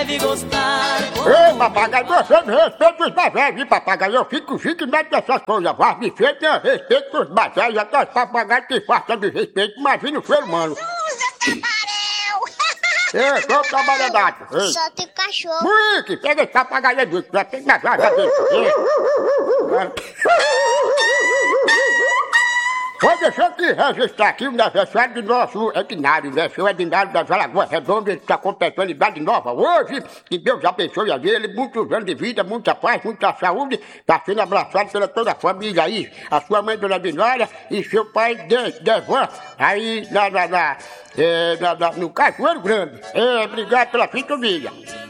deve gostar. Ei, papagaio, você me respeita os mais velhos, viu, papagaio? Eu fico medo dessas coisas. Vai me feito, tenha respeito com os mais velhos. Até os papagaios que faltam de respeito. Imagina o ser humano. Ei, sou trabalhadado. Só tem cachorro. Ui, pega esse papagaio aí, já tem que levar, já tem. Vou deixar aqui registrar aqui o aniversário do nosso Ednário, né? Seu Ednário das Alagoas Redondas, ele está completando idade nova hoje. Que Deus abençoe a ele, muitos anos de vida, muita paz, muita saúde. Está sendo abraçado pela toda a família aí. A sua mãe, Dona Binória, e seu pai, Devan, aí no Cajueiro Grande. Obrigado pela sintonia.